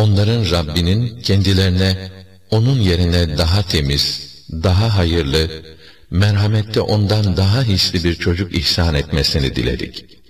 onların Rabbinin kendilerine onun yerine daha temiz, daha hayırlı, merhamette ondan daha hisli bir çocuk ihsan etmesini diledik.